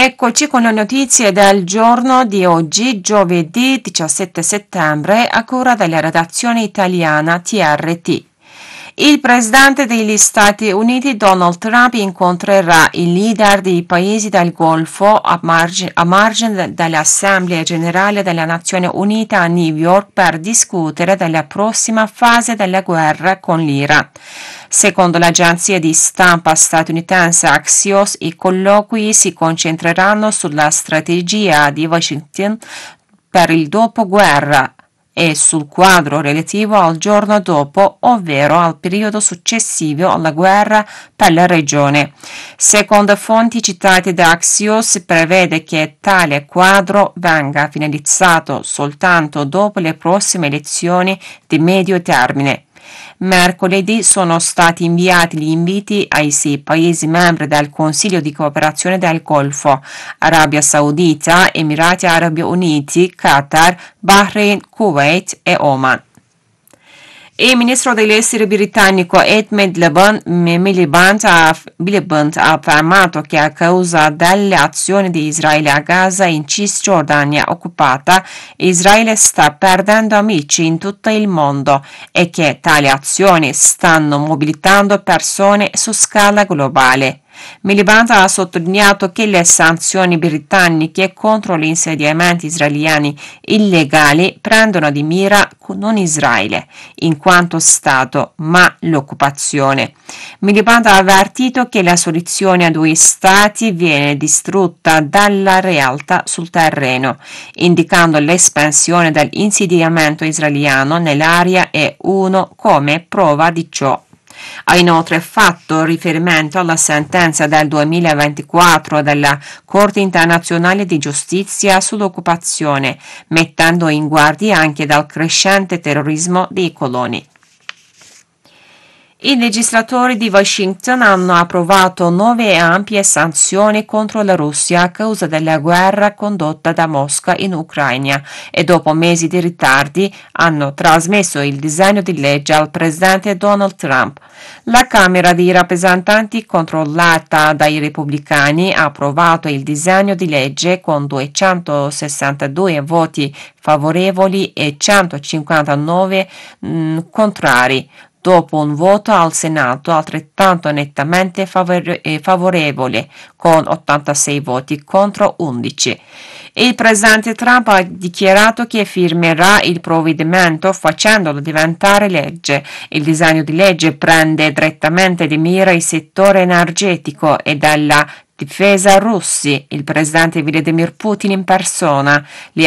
Eccoci con le notizie del giorno di oggi, giovedì 17 settembre, a cura della redazione italiana TRT. Il presidente degli Stati Uniti Donald Trump incontrerà i leader dei paesi del Golfo a margine dell'Assemblea generale delle Nazioni Unite a New York per discutere della prossima fase della guerra con l'Iran. Secondo l'agenzia di stampa statunitense Axios, i colloqui si concentreranno sulla strategia di Washington per il dopoguerra e sul quadro relativo al giorno dopo, ovvero al periodo successivo alla guerra per la regione. Secondo fonti citate da Axios, si prevede che tale quadro venga finalizzato soltanto dopo le prossime elezioni di medio termine. Mercoledì sono stati inviati gli inviti ai 6 Paesi membri del Consiglio di cooperazione del Golfo: Arabia Saudita, Emirati Arabi Uniti, Qatar, Bahrain, Kuwait e Oman. Il ministro degli esteri britannico Ed Miliband ha affermato che a causa delle azioni di Israele a Gaza e in Cisgiordania occupata, Israele sta perdendo amici in tutto il mondo e che tali azioni stanno mobilitando persone su scala globale. Miliband ha sottolineato che le sanzioni britanniche contro gli insediamenti israeliani illegali prendono di mira non Israele in quanto Stato, ma l'occupazione. Miliband ha avvertito che la soluzione a 2 stati viene distrutta dalla realtà sul terreno, indicando l'espansione dell'insediamento israeliano nell'area e uno come prova di ciò. Ha inoltre fatto riferimento alla sentenza del 2024 della Corte internazionale di giustizia sull'occupazione, mettendo in guardia anche dal crescente terrorismo dei coloni. I legislatori di Washington hanno approvato 9 ampie sanzioni contro la Russia a causa della guerra condotta da Mosca in Ucraina e dopo mesi di ritardi hanno trasmesso il disegno di legge al presidente Donald Trump. La Camera dei rappresentanti, controllata dai repubblicani, ha approvato il disegno di legge con 262 voti favorevoli e 159 contrari, dopo un voto al Senato altrettanto nettamente favorevole, con 86 voti contro 11. Il presidente Trump ha dichiarato che firmerà il provvedimento facendolo diventare legge. Il disegno di legge prende direttamente di mira il settore energetico e della difesa russi. Il presidente Vladimir Putin in persona li